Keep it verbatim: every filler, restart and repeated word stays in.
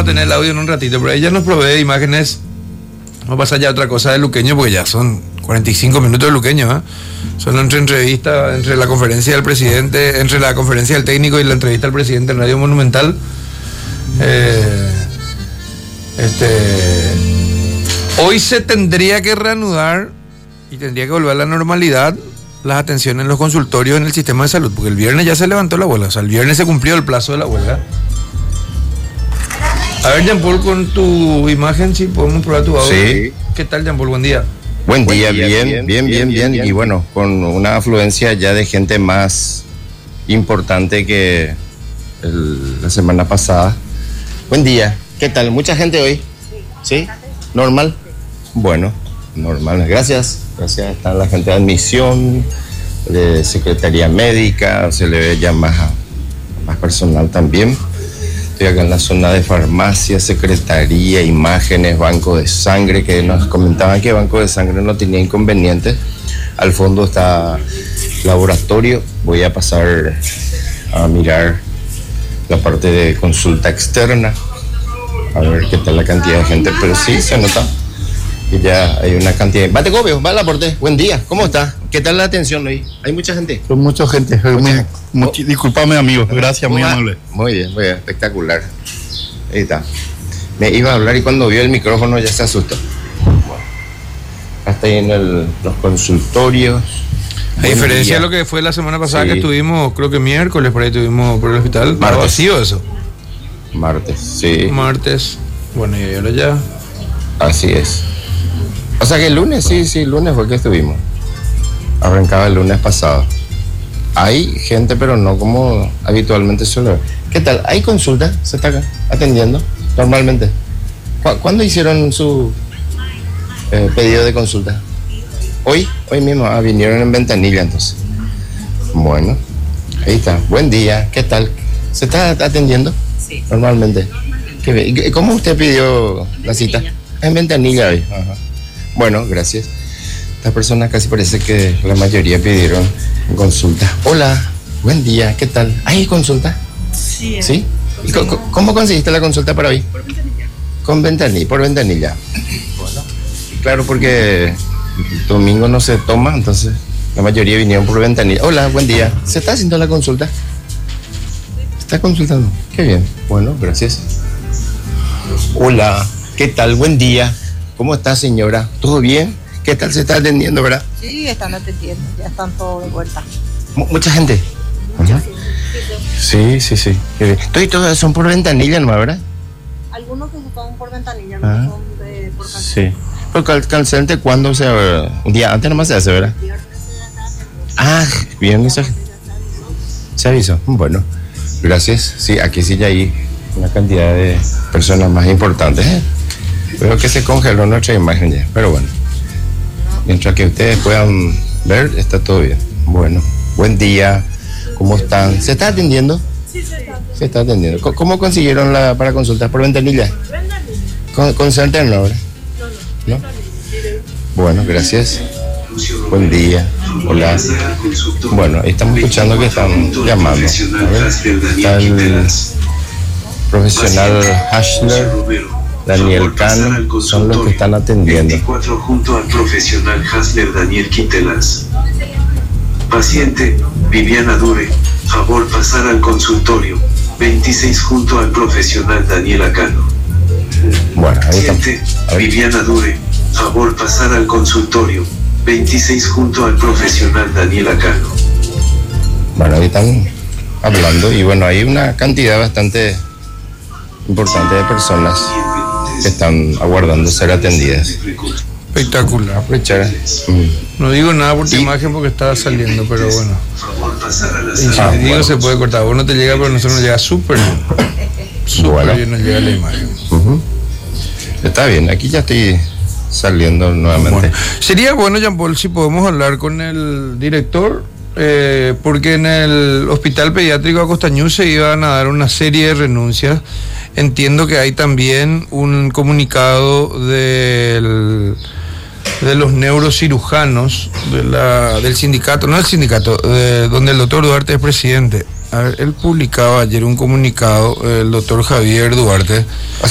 vamos a tener el audio en un ratito, pero ella nos provee imágenes. Vamos a pasar ya a otra cosa de Luqueño, porque ya son cuarenta y cinco minutos de Luqueño, ¿eh? Son entre entrevistas, entre la conferencia del presidente, entre la conferencia del técnico y la entrevista al presidente en Radio Monumental. Eh, este, hoy se tendría que reanudar y tendría que volver a la normalidad las atenciones en los consultorios en el sistema de salud, porque el viernes ya se levantó la huelga, o sea, el viernes se cumplió el plazo de la huelga. A ver, Jean-Paul, con tu imagen, si podemos probar tu audio. Sí. ¿Qué tal, Jean-Paul? Buen día. Buen día, Buen día bien, bien, bien, bien, bien, bien. Y bueno, con una afluencia ya de gente más importante que el, la semana pasada. Buen día. ¿Qué tal? ¿Mucha gente hoy? ¿Sí? ¿Normal? Bueno, normal. Gracias. Gracias. Está la gente de admisión, de Secretaría Médica, se le ve ya más, más personal también. Estoy acá en la zona de farmacia, secretaría, imágenes, banco de sangre, que nos comentaban que banco de sangre no tenía inconvenientes. Al fondo está laboratorio. Voy a pasar a mirar la parte de consulta externa, a ver qué tal la cantidad de gente, pero sí se nota que ya hay una cantidad. Bate Cobio, va al aporte. Buen día, ¿cómo está? ¿Qué tal la atención hoy? ¿Hay mucha gente? Son mucha gente. Mucha, mucha, disculpame, amigo. Gracias, muy amable. Muy bien, muy bien, espectacular. Ahí está. Me iba a hablar y cuando vio el micrófono ya se asustó. Bueno, hasta ahí en el, los consultorios. A diferencia de lo que fue la semana pasada, sí, que estuvimos, creo que miércoles, por ahí estuvimos por el hospital. ¿Martes? ¿Vacío eso? Martes, sí. Martes. Bueno, y ahora ya. Así es. O sea que el lunes, sí, sí, el lunes fue que estuvimos. Arrancaba el lunes pasado. Hay gente, pero no como habitualmente suele ver. ¿Qué tal? ¿Hay consulta? ¿Se está acá atendiendo normalmente? ¿Cu- ¿Cuándo hicieron su eh, pedido de consulta? Hoy, hoy mismo. Ah, vinieron en Ventanilla entonces. Bueno, ahí está. Buen día. ¿Qué tal? ¿Se está atendiendo? Sí. Normalmente. ¿Qué, ¿Cómo usted pidió la cita? En Ventanilla hoy. Ajá. Bueno, gracias. Estas personas casi parece que la mayoría pidieron consulta. Hola, buen día, ¿qué tal? ¿Hay consulta? Sí. ¿Sí? ¿Y co- co- ¿Cómo conseguiste la consulta para hoy? Por Ventanilla. Con Ventanilla, por Ventanilla. Bueno, claro, porque domingo no se toma, entonces la mayoría vinieron por Ventanilla. Hola, buen día. ¿Se está haciendo la consulta? ¿Se está consultando? Qué bien. Bueno, gracias. Hola, ¿qué tal? Buen día. ¿Cómo está, señora? ¿Todo bien? ¿Qué tal se está atendiendo, verdad? Sí, están atendiendo, ya están todos de vuelta. M- ¿Mucha gente? Mucha Ajá. gente. Sí, sí, sí. Qué bien. Todo y todas son por Ventanilla, ¿no, verdad? Algunos que se toman por Ventanilla, no Ah. son de por Cancel. Sí. Pero cal- calcente, ¿cuándo se hace? Un día antes nomás se hace, ¿verdad? Viernes ya está haciendo. Ah, bien, eso. Se avisó. Bueno, gracias. Sí, aquí sí ya hay una cantidad de personas más importantes. ¿eh? Veo que se congeló nuestra imagen ya, pero bueno. Mientras que ustedes puedan ver, está todo bien. Bueno, buen día. ¿Cómo están? ¿Se está atendiendo? Sí, se está Se está atendiendo. ¿Cómo- ¿Cómo consiguieron la para consultar? ¿Por Ventanilla? Ventanilla. ¿Con, con Center no, verdad? No, no. ¿No? Bueno, gracias. Buen día. Hola. Bueno, estamos escuchando que están llamando. A ver, está el profesional Hashler, Daniel Cano, son los que están atendiendo. veinticuatro junto al profesional Hasler Daniel Quintelas. Paciente, Viviana Dure, favor pasar al consultorio. veintiséis junto al profesional Daniel Acano. Bueno, ahí Paciente, está. Viviana Dure, favor pasar al consultorio. veintiséis junto al profesional Daniel Acano. Bueno, ahí están hablando y bueno, hay una cantidad bastante importante de personas que están aguardando ser atendidas. Espectacular. Aprovechar. Mm. No digo nada por tu Y- imagen porque está saliendo, pero bueno. Favor pasar a la Y si sala. Ah, te digo bueno. se puede cortar. Vos no te llega, pero a nosotros nos llega súper bien. Súper Bueno. bien nos llega la imagen. Ujú. Está bien, aquí ya estoy saliendo nuevamente. Bueno, sería bueno, Jean-Paul, si podemos hablar con el director, eh, porque en el Hospital Pediátrico Acostañú se iban a dar una serie de renuncias. Entiendo que hay también un comunicado del, de los neurocirujanos de la, del sindicato, no del sindicato, de, donde el doctor Duarte es presidente. A ver, él publicaba ayer un comunicado, el doctor Javier Duarte.